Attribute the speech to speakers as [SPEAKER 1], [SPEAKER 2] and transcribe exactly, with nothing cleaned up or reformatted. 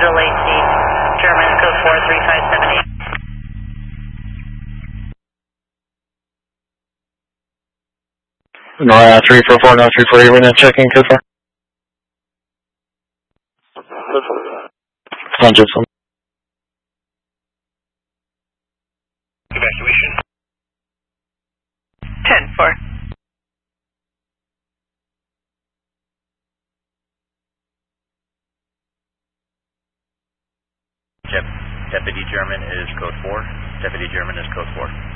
[SPEAKER 1] Central A C, German, code four three five seven eight.
[SPEAKER 2] Nora three four four, no three four eight, we're not checking code four. On Gypsum.
[SPEAKER 3] Evacuation.
[SPEAKER 1] ten four.
[SPEAKER 3] Deputy German is code four. Deputy German is code four.